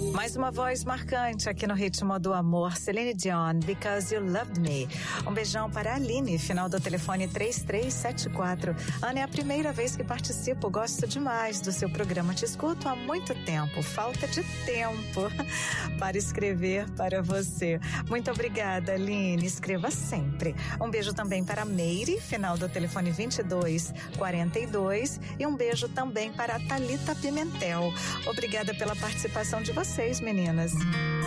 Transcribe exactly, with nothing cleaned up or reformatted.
Mais uma voz marcante aqui no Ritmo do Amor, Celine Dion, Because You Loved Me. Um beijão para a Aline, final do telefone três três sete quatro. Ana, é a primeira vez que participo, gosto demais do seu programa, te escuto há muito tempo, falta de tempo para escrever para você. Muito obrigada, Aline, escreva sempre. Um beijo também para a Meire, final do telefone vinte e dois quarenta e dois, e um beijo também para a Thalita Pimentel. Obrigada pela participação de vocês, meninas.